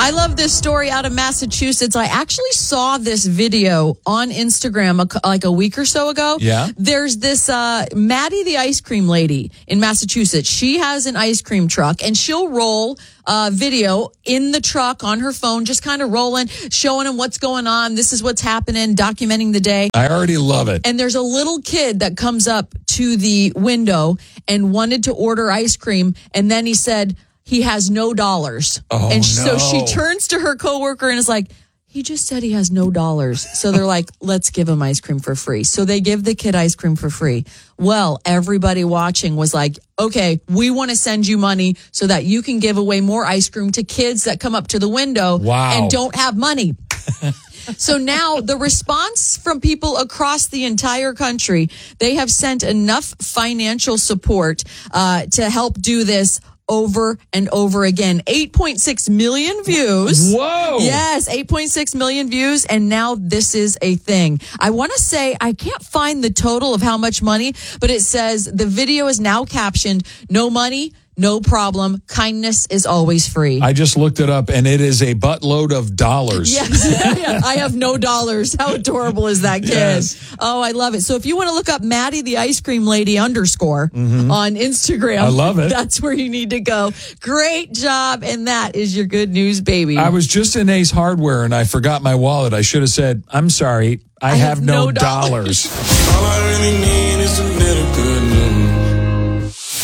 I love this story out of Massachusetts. I actually saw this video on Instagram like a week or so ago. Yeah. There's this Maddie the ice cream lady in Massachusetts. She has an ice cream truck, and she'll roll video in the truck on her phone, just kind of rolling, showing them what's going on. This is what's happening, documenting the day. I already love it. And there's a little kid that comes up to the window and wanted to order ice cream, and then he said he has no dollars. Oh, and so no. she turns to her coworker and is like, he just said he has no dollars. So they're like, let's give him ice cream for free. So they give the kid ice cream for free. Well, everybody watching was like, okay, we want to send you money so that you can give away more ice cream to kids that come up to the window and don't have money. So now the response from people across the entire country, they have sent enough financial support to help do this over and over again. 8.6 million views. Whoa. Yes, 8.6 million views. And now this is a thing. I want to say, I can't find the total of how much money, but it says the video is now captioned, no money, no problem. Kindness is always free. I just looked it up, and it is a buttload of dollars. Yes. I have no dollars. How adorable is that kid? Yes. Oh, I love it. So if you want to look up Maddie the ice cream lady _ on Instagram, I love it. That's where you need to go. Great job. And that is your good news, baby. I was just in Ace Hardware, and I forgot my wallet. I should have said, I'm sorry, I have no dollars. All I really need is a little good news.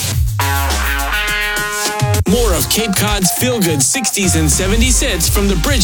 More of Cape Cod's feel-good 60s and 70s hits from the Bridge